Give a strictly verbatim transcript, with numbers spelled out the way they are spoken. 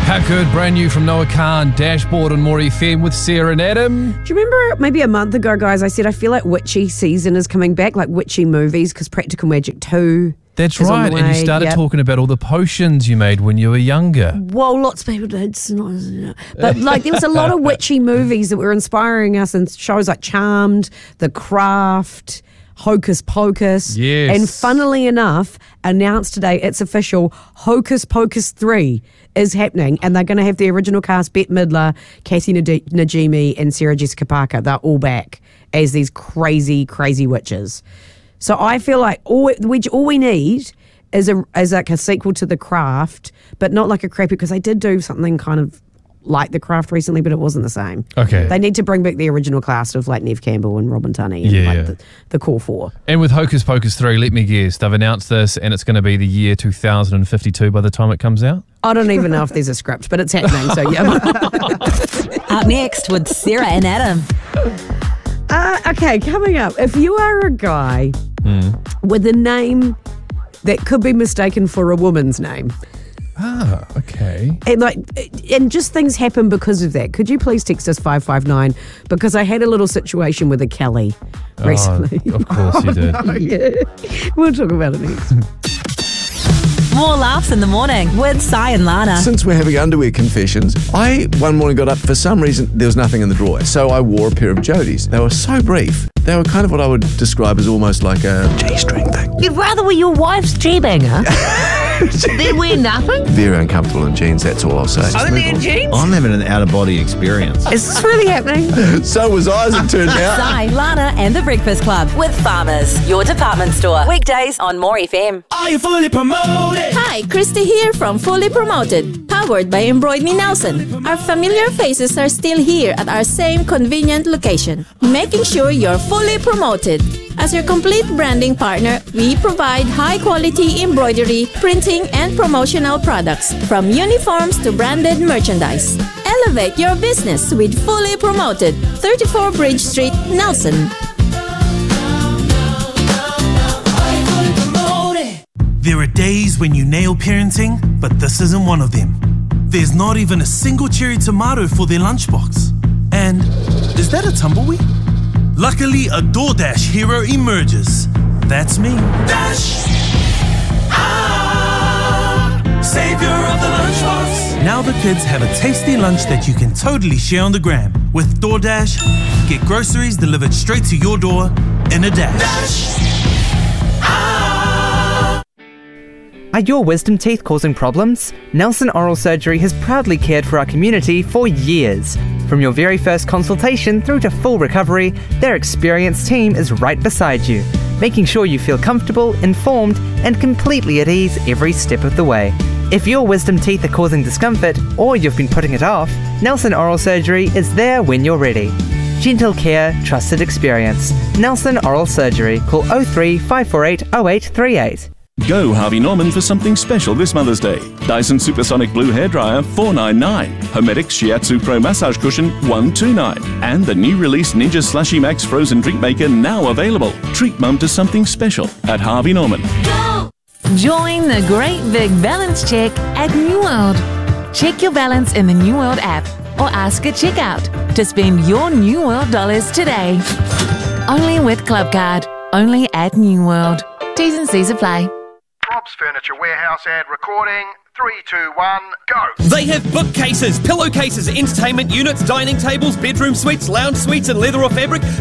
How good, brand new from Noah Khan, Dashboard and More F M with Sarah and Adam. Do you remember maybe a month ago, guys, I said I feel like witchy season is coming back, like witchy movies, because Practical Magic two That's is on right, the and you way. started Yep. talking about all the potions you made when you were younger. Well, lots of people did. It's not- But like there was a lot of witchy movies that were inspiring us, and shows like Charmed, The Craft, Hocus Pocus. Yes. And funnily enough, announced today, it's official, Hocus Pocus three is happening, and they're going to have the original cast, Bette Midler, Kathy Nad- Najimy, and Sarah Jessica Parker. They're all back as these crazy, crazy witches. So I feel like all we, all we need is a is like a sequel to The Craft, but not like a crappy, because they did do something kind of like The Craft recently, but it wasn't the same. Okay. They need to bring back the original cast of like Neve Campbell and Robin Tunney and Yeah, like yeah. the, the core four. And with Hocus Pocus three, let me guess, they've announced this and it's going to be the year two thousand fifty-two by the time it comes out? I don't even know if there's a script, but it's happening, so yeah. Up next with Sarah and Adam. Uh, okay, coming up, if you are a guy with a name that could be mistaken for a woman's name, Ah, okay. and like, and just things happen because of that, could you please text us five five nine, because I had a little situation with a Kelly recently. Oh, of course you did. Yeah. We'll talk about it next. More laughs in the morning with Sai and Lana. Since we're having underwear confessions, I one morning got up, for some reason there was nothing in the drawer, so I wore a pair of Jodies. They were so brief. They were kind of what I would describe as almost like a G-string thing. You'd rather wear your wife's G-banger than wear nothing? Very uncomfortable in jeans, that's all I'll say. Only in jeans? I'm having an out-of-body experience. Is this really happening? So was I, as it turned out. Sai, Lana and the Breakfast Club with Farmers, your department store. Weekdays on More F M. Are you fully promoted? Hi, Christy here from Fully Promoted, powered by Embroid Me Nelson. Our familiar faces are still here at our same convenient location, making sure you're fully promoted. As your complete branding partner, we provide high-quality embroidery, printing, and promotional products, from uniforms to branded merchandise. Elevate your business with Fully Promoted, thirty-four Bridge Street, Nelson. There are days when you nail parenting, but this isn't one of them. There's not even a single cherry tomato for their lunchbox. And is that a tumbleweed? Luckily, a DoorDash hero emerges. That's me. Dash! Ah! Savior of the lunchbox. Now the kids have a tasty lunch that you can totally share on the gram. With DoorDash, get groceries delivered straight to your door in a dash. Dash! Are your wisdom teeth causing problems? Nelson Oral Surgery has proudly cared for our community for years. From your very first consultation through to full recovery, their experienced team is right beside you, making sure you feel comfortable, informed, and completely at ease every step of the way. If your wisdom teeth are causing discomfort, or you've been putting it off, Nelson Oral Surgery is there when you're ready. Gentle care, trusted experience. Nelson Oral Surgery. Call oh three, five four eight, oh eight three eight. Go Harvey Norman for something special this Mother's Day. Dyson Supersonic Blue Hairdryer four ninety-nine, Homedic Shiatsu Pro Massage Cushion one twenty-nine, and the new release Ninja Slushy Max Frozen Drink Maker now available. Treat mum to something special at Harvey Norman. Go! Join the great big balance check at New World. Check your balance in the New World app or ask at checkout to spend your New World dollars today. Only with Clubcard. Only at New World. T's and C's apply. Rob's Furniture Warehouse ad recording. Three, two, one, go. They have bookcases, pillowcases, entertainment units, dining tables, bedroom suites, lounge suites in leather or fabric,